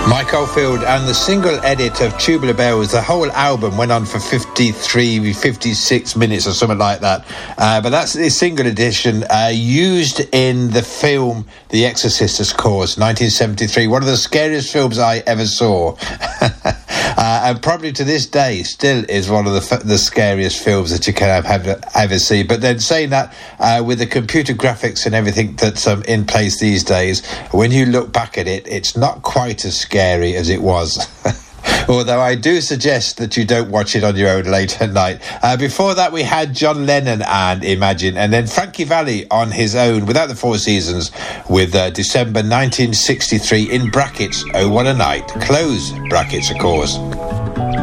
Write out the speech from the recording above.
Mike Oldfield, and the single edit of Tubular Bells, the whole album went on for 56 minutes or something like that. But that's the single edition used in the film The Exorcist, of course, 1973. One of the scariest films I ever saw. And probably to this day still is one of the scariest films that you can ever see. But then saying that, with the computer graphics and everything that's in place these days, when you look back at it, it's not quite as scary as it was. Although I do suggest that you don't watch it on your own late at night. Before that, we had John Lennon and Imagine, and then Frankie Valli on his own without the Four Seasons with December 1963 in brackets, Oh What a Night, close brackets, of course.